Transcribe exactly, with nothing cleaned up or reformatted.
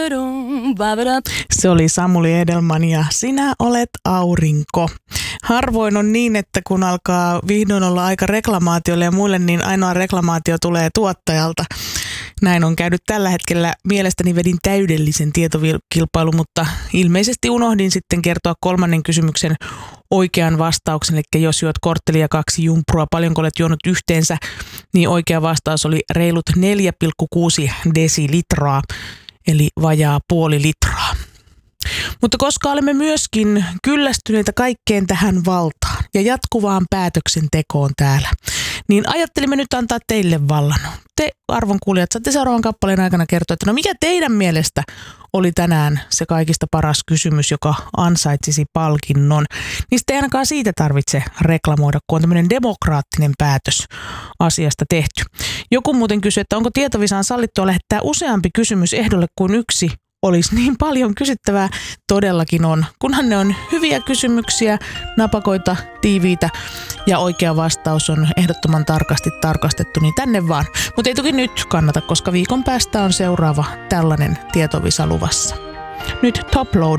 Se oli Samuli Edelman ja Sinä olet aurinko. Harvoin on niin, että kun alkaa vihdoin olla aika reklamaatiolle ja muille, niin ainoa reklamaatio tulee tuottajalta. Näin on käynyt tällä hetkellä. Mielestäni vedin täydellisen tietokilpailun, mutta ilmeisesti unohdin sitten kertoa kolmannen kysymyksen oikean vastauksen. Eli jos juot korttelia kaksi jumprua, paljonko olet juonut yhteensä, niin oikea vastaus oli reilut neljä pilkku kuusi desilitraa, eli vajaa puoli litraa. Mutta koska olemme myöskin kyllästyneitä kaikkeen tähän valtaan ja jatkuvaan päätöksentekoon täällä, niin ajattelimme nyt antaa teille vallan. Te, arvon kuulijat, saatte seuraavan kappaleen aikana kertoa, että no mikä teidän mielestä oli tänään se kaikista paras kysymys, joka ansaitsisi palkinnon. Niin sitten ei ainakaan siitä tarvitse reklamoida, kun on tämmöinen demokraattinen päätös asiasta tehty. Joku muuten kysyi, että onko Tietovisaan sallittua lähettää useampi kysymys ehdolle kuin yksi olisi niin paljon kysyttävää. Todellakin on. Kunhan ne on hyviä kysymyksiä, napakoita, tiiviitä ja oikea vastaus on ehdottoman tarkasti tarkastettu, niin tänne vaan. Mutta ei toki nyt kannata, koska viikon päästä on seuraava tällainen Tietovisa luvassa. Nyt Top Load